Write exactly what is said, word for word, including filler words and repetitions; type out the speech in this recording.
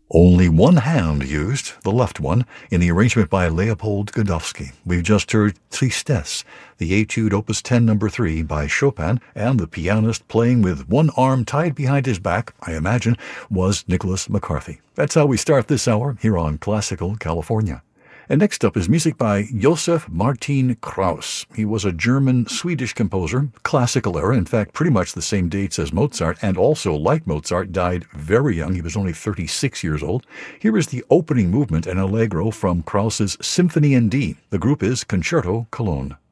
Only one hand used, the left one, in the arrangement by Leopold Godowsky. We've just heard Tristesse, the Etude Opus ten number three by Chopin, and the pianist playing with one arm tied behind his back, I imagine, was Nicholas McCarthy. That's how we start this hour here on Classical California. And next up is music by Josef Martin Krauss. He was a German-Swedish composer, classical era, in fact, pretty much the same dates as Mozart, and also, like Mozart, died very young. He was only thirty-six years old. Here is the opening movement and allegro from Krauss's Symphony in D. The group is Concerto Cologne.